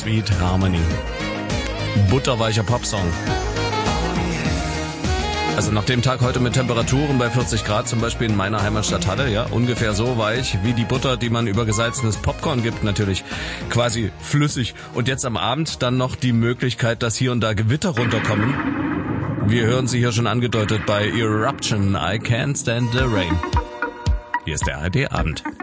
Sweet Harmony. Butterweicher Popsong. Also nach dem Tag heute mit Temperaturen bei 40 Grad, zum Beispiel in meiner Heimatstadt Halle, ja, ungefähr so weich wie die Butter, die man über gesalzenes Popcorn gibt, natürlich quasi flüssig. Und jetzt am Abend dann noch die Möglichkeit, dass hier und da Gewitter runterkommen. Wir hören sie hier schon angedeutet bei Eruption, I Can't Stand the Rain. Hier ist der ARD Abend.